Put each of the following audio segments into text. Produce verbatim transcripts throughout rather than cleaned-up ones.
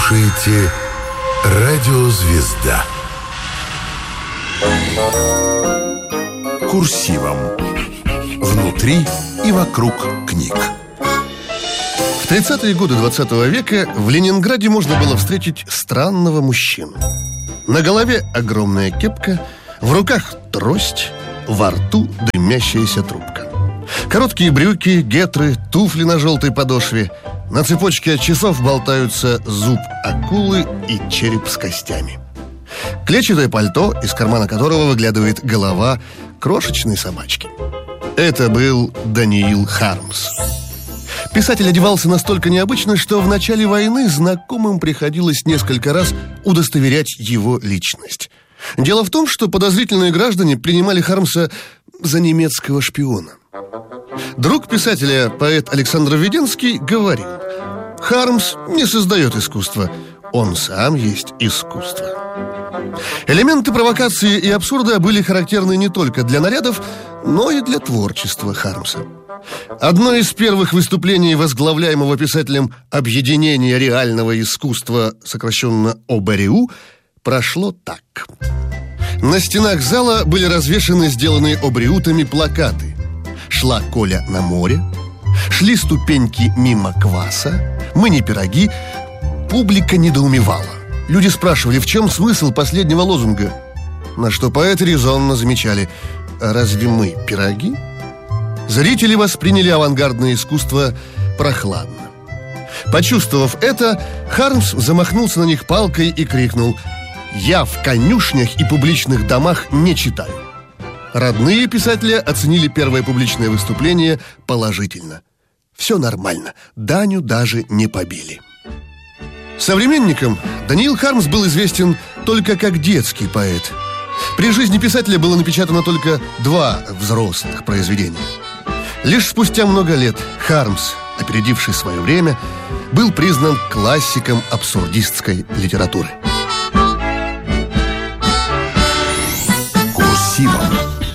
слушаете «Радио Звезда». Курсивом. Внутри и вокруг книг. В тридцатые годы двадцатого века в Ленинграде можно было встретить странного мужчину. На голове огромная кепка, в руках трость, во рту дымящаяся трубка. Короткие брюки, гетры, туфли на желтой подошве. На цепочке от часов болтаются зуб акулы и череп с костями. Клетчатое пальто, из кармана которого выглядывает голова крошечной собачки. Это был Даниил Хармс. Писатель одевался настолько необычно, что в начале войны знакомым приходилось несколько раз удостоверять его личность. Дело в том, что подозрительные граждане принимали Хармса за немецкого шпиона. Друг писателя, поэт Александр Введенский, говорил: Хармс не создает искусство, он сам есть искусство. Элементы провокации и абсурда были характерны не только для нарядов, но и для творчества Хармса. Одно из первых выступлений возглавляемого писателем объединения реального искусства, сокращенно о бэ эр у, прошло так. На стенах зала были развешаны сделанные обреутами плакаты: «Шла Коля на море», «Шли ступеньки мимо кваса», «Мы не пироги». Публика недоумевала. Люди спрашивали, в чем смысл последнего лозунга, на что поэты резонно замечали: а разве мы пироги? Зрители восприняли авангардное искусство прохладно. Почувствовав это, Хармс замахнулся на них палкой и крикнул: «Я в конюшнях и публичных домах не читаю». Родные писателя оценили первое публичное выступление положительно. Все нормально, Даню даже не побили. Современникам Даниил Хармс был известен только как детский поэт. При жизни писателя было напечатано только два взрослых произведения. Лишь спустя много лет Хармс, опередивший свое время, был признан классиком абсурдистской литературы. Курсивом.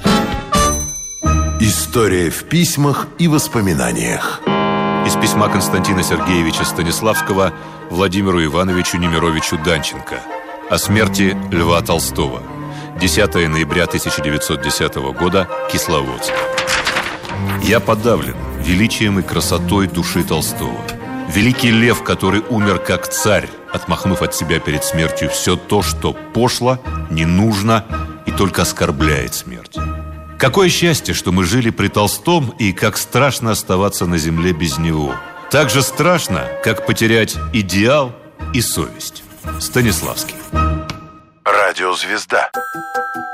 История в письмах и воспоминаниях. Из письма Константина Сергеевича Станиславского Владимиру Ивановичу Немировичу Данченко о смерти Льва Толстого. десятого ноября тысяча девятьсот десятого года, Кисловодск. Я подавлен величием и красотой души Толстого. Великий лев, который умер как царь, отмахнув от себя перед смертью все то, что пошло, не нужно и только оскорбляет смерть. Какое счастье, что мы жили при Толстом, и как страшно оставаться на земле без него. Так же страшно, как потерять идеал и совесть. Станиславский. Радио Звезда.